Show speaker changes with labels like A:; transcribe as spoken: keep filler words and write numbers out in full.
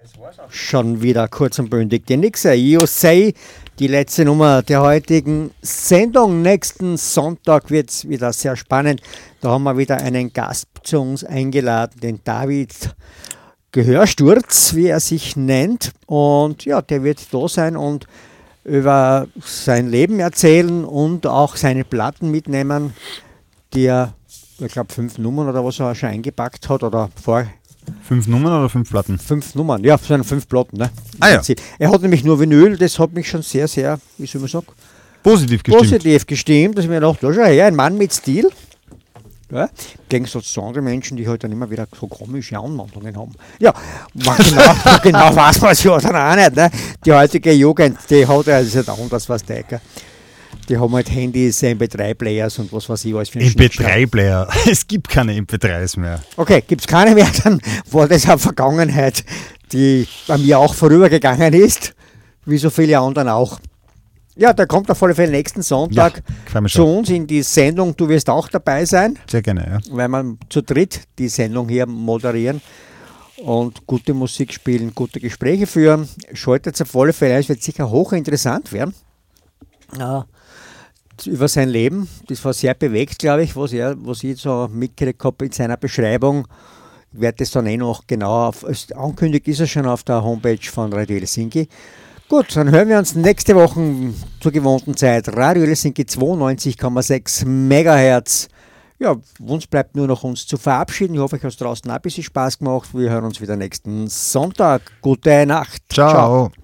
A: Das war's auch schon wieder kurz und bündig. Die nächste, You Say, die letzte Nummer der heutigen Sendung. Nächsten Sonntag wird es wieder sehr spannend. Da haben wir wieder einen Gast zu uns eingeladen, den David Gehörsturz, wie er sich nennt. Und ja, der wird da sein und über sein Leben erzählen und auch seine Platten mitnehmen, die er, ich glaube, fünf Nummern oder was er schon eingepackt hat oder vor.
B: Fünf Nummern oder fünf Platten?
A: Fünf Nummern, ja, so fünf Platten. Ne?
B: Ah, ja.
A: Er hat nämlich nur Vinyl, das hat mich schon sehr, sehr, wie soll man sagen,
B: positiv gestimmt.
A: Positiv gestimmt, dass ich mir gedacht, da schau her, ein Mann mit Stil. Ja, im Gegensatz zu anderen Menschen, die halt dann immer wieder so komische Anwandlungen haben. Ja, man genau, genau weiß man es ja dann auch nicht. Ne? Die heutige Jugend, die hat ja, das ist ja anders, was der. Die haben halt Handys, M P drei Players und was weiß ich alles für einen
B: M P drei Player, es gibt keine M P dreis mehr.
A: Okay, gibt es keine mehr, dann war das eine Vergangenheit, die bei mir auch vorübergegangen ist, wie so viele anderen auch. Ja, der kommt auf alle Fälle nächsten Sonntag
B: ja,
A: zu uns in die Sendung. Du wirst auch dabei sein.
B: Sehr gerne, ja.
A: Weil wir zu dritt die Sendung hier moderieren und gute Musik spielen, gute Gespräche führen. Schaltet auf alle Fälle ein, es wird sicher hochinteressant werden. Ja, über sein Leben, das war sehr bewegt, glaube ich, was, er, was ich so mitgekriegt habe in seiner Beschreibung. Ich werde das dann eh noch genauer auf, ankündigt ist er schon auf der Homepage von Radio Helsinki. Gut, dann hören wir uns nächste Woche zur gewohnten Zeit. Radio Helsinki zweiundneunzig Komma sechs Megahertz. Ja, uns bleibt nur noch uns zu verabschieden. Ich hoffe, euch hat es draußen auch ein bisschen Spaß gemacht. Wir hören uns wieder nächsten Sonntag. Gute Nacht.
B: Ciao. Ciao.